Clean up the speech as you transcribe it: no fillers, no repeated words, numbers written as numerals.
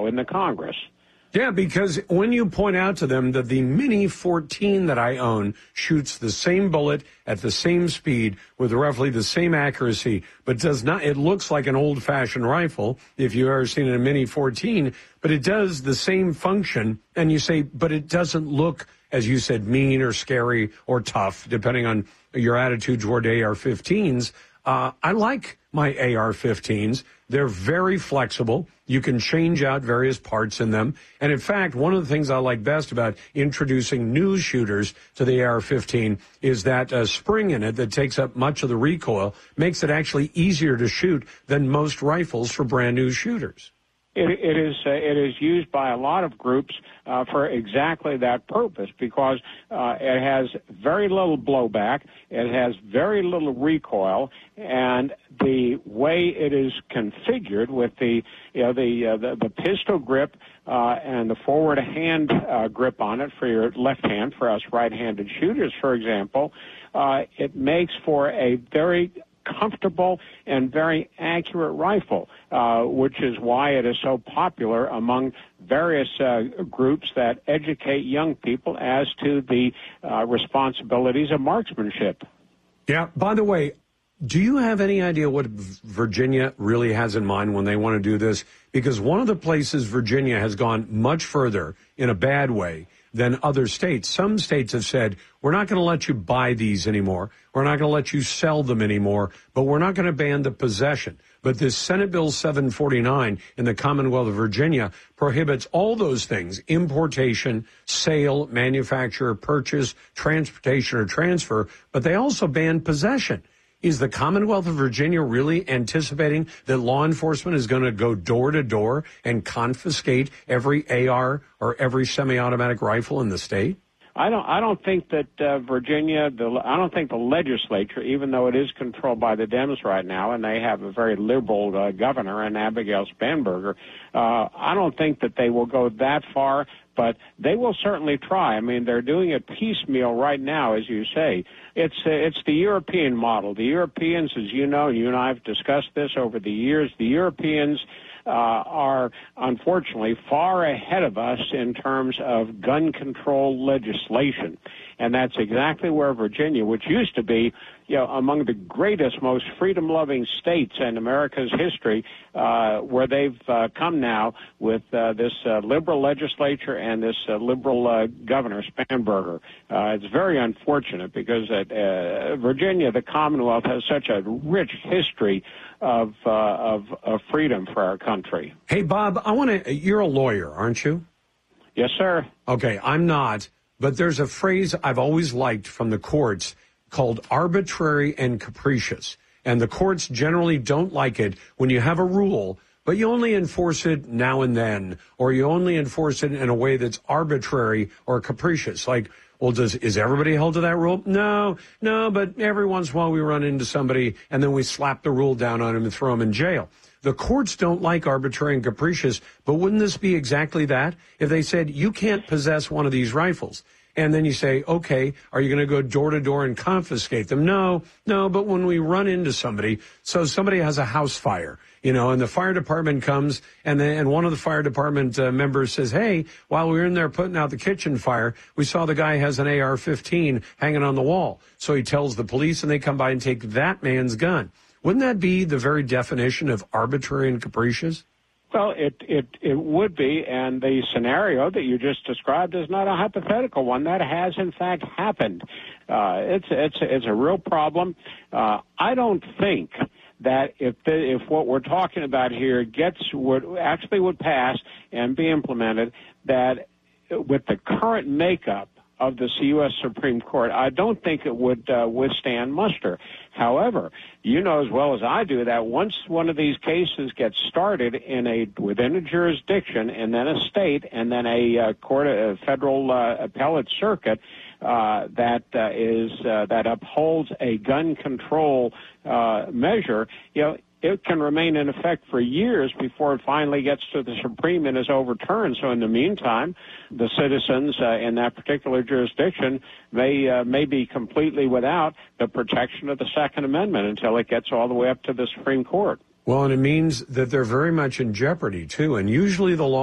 now in the Congress. Yeah, because when you point out to them that the Mini 14 that I own shoots the same bullet at the same speed with roughly the same accuracy, but does not, it looks like an old-fashioned rifle, if you've ever seen a Mini 14, but it does the same function, and you say, but it doesn't look, as you said, mean or scary or tough, depending on your attitude toward AR-15s. I like my AR-15s. They're very flexible. You can change out various parts in them. And in fact, one of the things I like best about introducing new shooters to the AR-15 is that spring in it that takes up much of the recoil makes it actually easier to shoot than most rifles for brand new shooters. It is used by a lot of groups for exactly that purpose because it has very little blowback, it has very little recoil, and the way it is configured with the pistol grip and the forward hand grip on it for your left hand, for us right-handed shooters, for example, it makes for a very comfortable and very accurate rifle, which is why it is so popular among various groups that educate young people as to the responsibilities of marksmanship. Yeah, by the way, do you have any idea what Virginia really has in mind when they want to do this? Because one of the places Virginia has gone much further in a bad way than other states. Some states have said, we're not going to let you buy these anymore. We're not going to let you sell them anymore, but we're not going to ban the possession. But this Senate Bill 749 in the Commonwealth of Virginia prohibits all those things: importation, sale, manufacture, purchase, transportation, or transfer, but they also ban possession. Is the Commonwealth of Virginia really anticipating that law enforcement is going to go door to door and confiscate every AR or every semi-automatic rifle in the state? I don't think that Virginia, I don't think the legislature, even though it is controlled by the Dems right now, and they have a very liberal governor and Abigail Spanberger, I don't think that they will go that far, but they will certainly try. I mean, they're doing it piecemeal right now, as you say. It's the European model. The Europeans, as you know, you and I have discussed this over the years, the Europeans are unfortunately far ahead of us in terms of gun control legislation. And that's exactly where Virginia, which used to be, among the greatest, most freedom-loving states in America's history, where they've come now with this liberal legislature and this liberal governor, Spanberger. It's very unfortunate because Virginia, the Commonwealth, has such a rich history of freedom for our country. Hey, Bob, you're a lawyer, aren't you? Yes, sir. Okay, I'm not, but there's a phrase I've always liked from the courts called arbitrary and capricious. And the courts generally don't like it when you have a rule, but you only enforce it now and then, or you only enforce it in a way that's arbitrary or capricious. Like, well, is everybody held to that rule? No, but every once in a while we run into somebody and then we slap the rule down on him and throw him in jail. The courts don't like arbitrary and capricious, but wouldn't this be exactly that? If they said, you can't possess one of these rifles, and then you say, okay, are you going to go door to door and confiscate them? No, but when we run into somebody, so somebody has a house fire, and the fire department comes, and one of the fire department members says, hey, while we were in there putting out the kitchen fire, we saw the guy has an AR-15 hanging on the wall. So he tells the police, and they come by and take that man's gun. Wouldn't that be the very definition of arbitrary and capricious? Well, it would be, and the scenario that you just described is not a hypothetical one. That has, in fact, happened. It's a real problem. I don't think that if what we're talking about here would pass and be implemented, that with the current makeup of the U.S. Supreme Court, I don't think it would withstand muster. However, you know as well as I do that once one of these cases gets started within a jurisdiction and then a state and then a federal appellate circuit that upholds a gun control measure, it can remain in effect for years before it finally gets to the Supreme and is overturned. So in the meantime, the citizens in that particular jurisdiction may be completely without the protection of the Second Amendment until it gets all the way up to the Supreme Court. Well, and it means that they're very much in jeopardy, too. And usually the law